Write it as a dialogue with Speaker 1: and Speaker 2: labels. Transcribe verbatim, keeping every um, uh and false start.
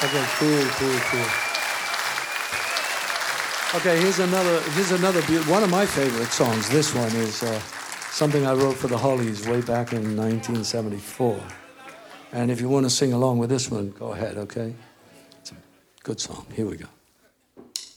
Speaker 1: Okay, cool, cool, cool. Okay, here's another, here's another, be- one of my favorite songs. This one is uh, something I wrote for the Hollies way back in nineteen seventy-four. And if you want to sing along with this one, go ahead, okay? It's a good song. Here we go.